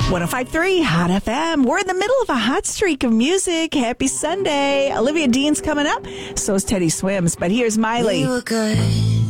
105.3 Hot FM. We're in the middle of a hot streak of music. Happy Sunday. Olivia Dean's coming up. So is Teddy Swims. But here's Miley. We were good.